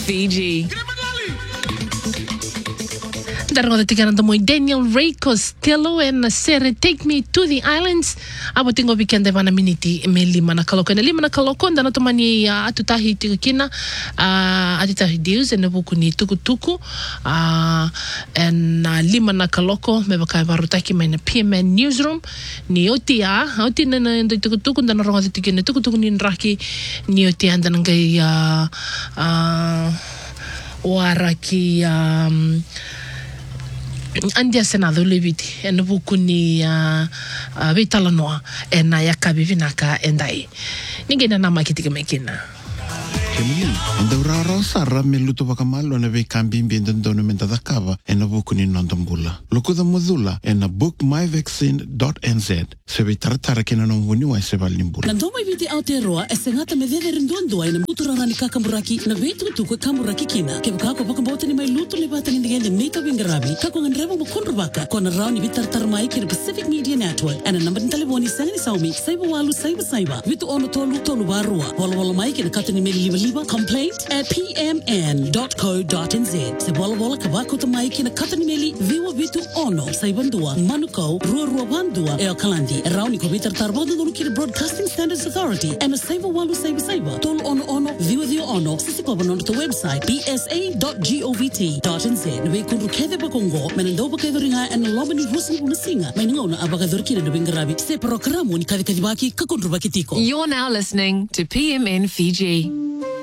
Fiji. Darango the tigana mo Daniel Ray Costello and Sarah Take Me to the Islands. Abo tingo weekend vana miniti me lima na kaloko ndana tomani atutahi tikina atutahi deus and buku ni tuku and lima na kaloko me baka varutaki me na PMN newsroom ni otia na ndo tuku ndana rongo the tikina tuku ni nraki ni otia ndana ngai waraki andia senado leviti en bukuni vitala noa en yakabi vinaka endai ningena na makitika mekina Kemili, enda urara sara me luto wakamalo na vekambi mbienda ndono menda dakava ena bukuni nondambula. Loko da mudula ena bookmyvaccine.nz sebe taratara kena nonguni wa seba limbula. Na ndoma ibiti Aotearoa esengata medhede rindondua ena muturarani kakamburaki na vetu tuku kamburaki kina. Kebukako pakambote ni mai luto ni bata ngindigende mita wingarabi kako nganrebo mukundrubaka kona rauni vitartar mai kina Pacific Media Network ena namba ntaleboni sangani saumi saiba walu saiba vitu ono tolu barua wala mai kina katani meli complaint@pmn.co.nz se bola kabako to mai kina katani meli viwa vitu ono saibandua manuko ruwa bandua e kalandi rauni ko vitar tarbodo no kina Broadcasting Standards Authority and saiba walu saiba tol ono viwa ono sisi ko bono to website bsa.govt.nz we kundu kede bakongo menendo bakede ringa and lobani rusi musinga meningona abakador kina do bingarabi se programo ni kadibaki kakundru bakitiko. You're now listening to PMN Fiji.